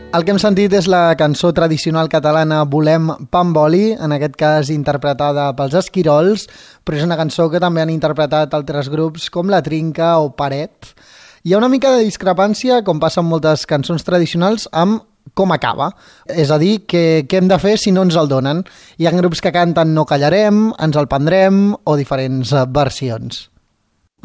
El que hem sentit és la cançó tradicional catalana Volem pa amb oli, en aquest cas interpretada pels Esquirols, però és una cançó que també han interpretat altres grups com La Trinca o Paret. Hi ha una mica de discrepància, com passa amb moltes cançons tradicionals, amb com acaba. És a dir, què hem de fer si no ens el donen. Hi ha grups que canten No callarem, Ens el prendrem o diferents versions.